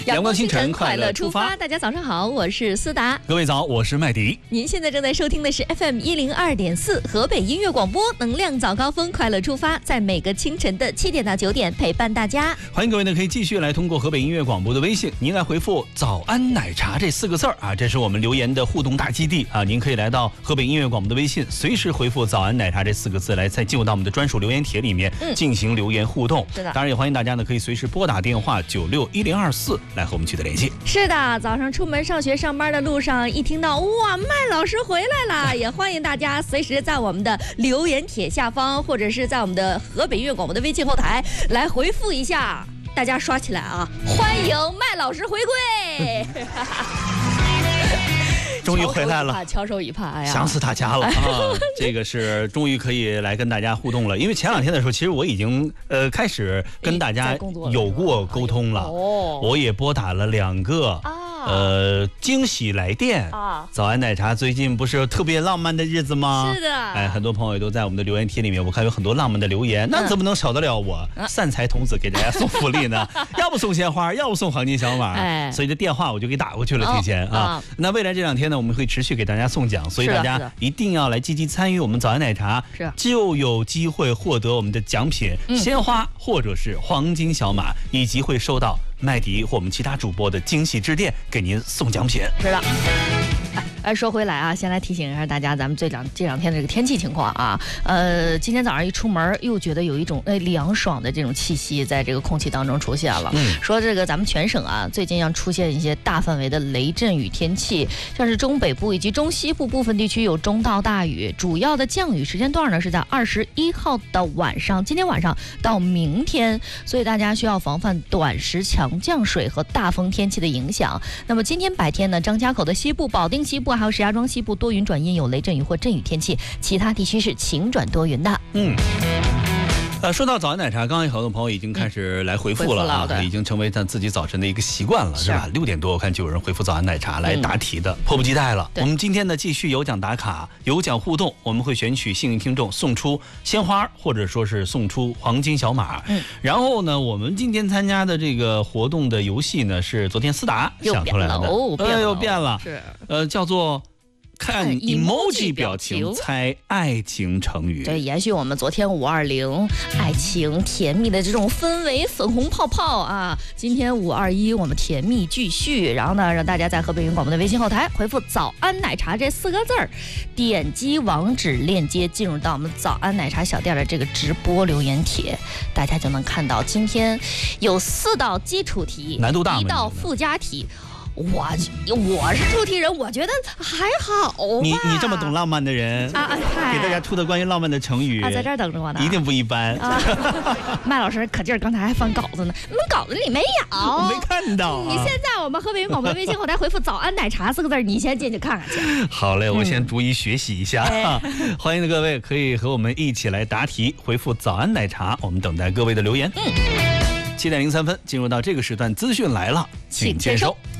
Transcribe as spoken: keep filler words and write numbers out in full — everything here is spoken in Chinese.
阳光清晨，快乐出发。大家早上好，我是思达。 各位早，我是麦迪。 您现在正在收听的是 F M 一零二点四河北音乐广播，能量早高峰，快乐出发，在每个清晨的七点到九点陪伴大家。 欢迎各位呢，可以继续来通过河北音乐广播的微信，您来回复“早安奶茶”这四个字儿啊，这是我们留言的互动大基地啊。您可以来到河北音乐广播的微信，随时回复“早安奶茶”这四个字，来再进入到我们的专属留言帖里面、嗯、进行留言互动。 是的， 当然也欢迎大家呢，可以随时拨打电话九六一零二四来和我们取得联系。 是的，早上出门上学上班的路上，一听到哇麦老师回来了，也欢迎大家随时在我们的留言帖下方，或者是在我们的河北音乐广播的微信后台来回复一下。大家刷起来啊！欢迎麦老师回归。 终于回来了， 翘首以盼，哎呀， 想死大家了啊！这个是终于可以来跟大家互动了，因为前两天的时候，其实我已经呃开始跟大家有过沟通了，哦、我也拨打了两个。啊呃，惊喜来电啊！早安奶茶最近不是有特别浪漫的日子吗？ 是的， 哎，很多朋友都在我们的留言贴里面，我看有很多浪漫的留言，那怎么能少得了我、嗯、善财童子给大家送福利呢？要不送鲜花，要不送黄金小马，哎，所以这电话我就给打过去了，提前、哦、啊。那未来这两天呢，我们会持续给大家送奖，所以大家一定要来积极参与我们早安奶茶，是就有机会获得我们的奖品、嗯、鲜花或者是黄金小马，以及会收到麦迪或我们其他主播的惊喜致电，给您送奖品。 是的。哎，说回来啊，先来提醒一下大家，咱们这两这两天的这个天气情况啊，呃，今天早上一出门，又觉得有一种哎凉爽的这种气息在这个空气当中出现了。嗯，说这个咱们全省啊，最近要出现一些大范围的雷阵雨天气，像是中北部以及中西部部分地区有中到大雨，主要的降雨时间段呢是在二十一号的晚上，今天晚上到明天，所以大家需要防范短时强降水和大风天气的影响。那么今天白天呢，张家口的西部、保定西部还有石家庄西部多云转阴，有雷阵雨或阵雨天气，其他地区是晴转多云的。 嗯。呃，说到早安奶茶，刚刚有很多朋友已经开始来回复了啊，嗯、已经成为他自己早晨的一个习惯了，是吧？六点多我看就有人回复早安奶茶来答题的，嗯、迫不及待了。我们今天呢继续有奖打卡，有奖互动，我们会选取幸运听众送出鲜花，或者说是送出黄金小马。嗯，然后呢，我们今天参加的这个活动的游戏呢，是昨天思达想出来的， 哦， 呃，又变了， 是呃，叫做。看 emoji 表情猜爱情成语， 对，延续我们昨天五二零爱情甜蜜的这种氛围，粉红泡泡啊！今天五二一我们甜蜜继续，然后呢，让大家在河北音广播的微信后台回复“早安奶茶”这四个字儿，点击网址链接进入到我们早安奶茶小店的这个直播留言帖，大家就能看到今天有四道基础题， 难度大吗？ 一道附加题。我我是出题人，我觉得还好。 你你这么懂浪漫的人啊，给大家出的关于浪漫的成语啊，在这儿等着我呢， 一定不一般。啊、 麦老师可劲儿，刚才还翻稿子呢，那稿子里没有， 我没看到、啊。 你现在我们河北音广播微信后台回复“早安奶茶”四个字，你先进去看看去。 好嘞，我先逐一学习一下。嗯、欢迎各位可以和我们一起来答题，回复“早安奶茶”，我们等待各位的留言。嗯，七点零三分进入到这个时段，资讯来了，请接收。